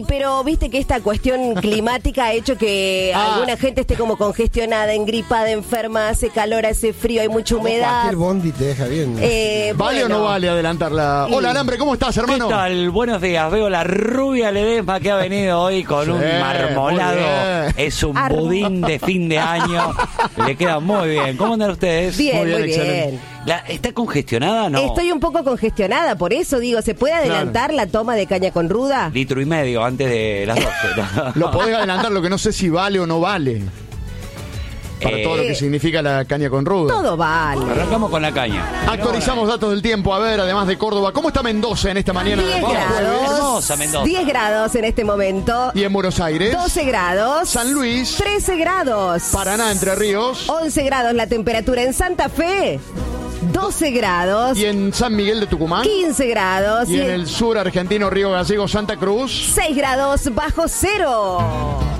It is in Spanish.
Sí, pero viste que esta cuestión climática ha hecho que alguna gente esté como congestionada, engripada, enferma, hace calor, hace frío, hay mucha humedad. Cualquier bondi te deja bien. ¿Vale o no vale adelantarla? Hola, Alambre, ¿cómo estás, hermano? ¿Qué tal? Buenos días. Veo la rubia Ledesma que ha venido hoy con un marmolado. Es un budín de fin de año. Le queda muy bien. ¿Cómo andan ustedes? Bien, muy excelente. bien. ¿Está congestionada o no? Estoy un poco congestionada, por eso digo, ¿se puede adelantar la toma de caña con ruda? 1,5 litros antes de las 12. Lo podés adelantar, lo que no sé si vale o no vale. Para todo lo que significa la caña con ruda. Todo vale. Arrancamos con la caña. Actualizamos datos del tiempo. A ver, además de Córdoba, ¿cómo está Mendoza en esta mañana? 10 grados. Hermosa Mendoza. 10 grados en este momento. Y en Buenos Aires. 12 grados. San Luis. 13 grados. Paraná, Entre Ríos. 11 grados la temperatura en Santa Fe. 12 grados. Y en San Miguel de Tucumán. 15 grados. Y en el sur argentino, Río Gallegos, Santa Cruz. 6 grados bajo cero.